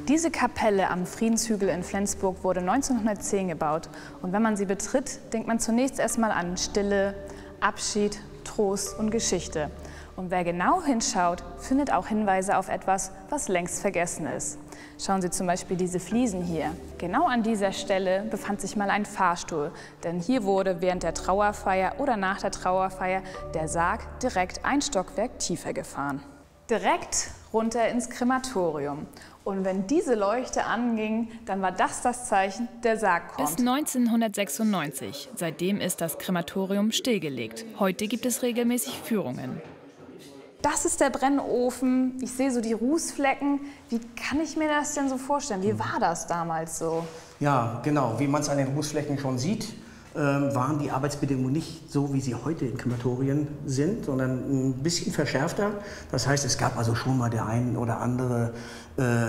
Diese Kapelle am Friedenshügel in Flensburg wurde 1910 gebaut. Und wenn man sie betritt, denkt man zunächst erstmal an Stille, Abschied, Trost und Geschichte. Und wer genau hinschaut, findet auch Hinweise auf etwas, was längst vergessen ist. Schauen Sie zum Beispiel diese Fliesen hier. Genau an dieser Stelle befand sich mal ein Fahrstuhl, denn hier wurde während der Trauerfeier oder nach der Trauerfeier der Sarg direkt ein Stockwerk tiefer gefahren. Direkt runter ins Krematorium. Und wenn diese Leuchte anging, dann war das das Zeichen, der Sarg kommt. Bis 1996. Seitdem ist das Krematorium stillgelegt. Heute gibt es regelmäßig Führungen. Das ist der Brennofen. Ich sehe so die Rußflecken. Wie kann ich mir das denn so vorstellen? Wie war das damals so? Ja, genau. Wie man es an den Rußflecken schon sieht, waren die Arbeitsbedingungen nicht so, wie sie heute in Krematorien sind, sondern ein bisschen verschärfter. Das heißt, es gab also schon mal der ein oder andere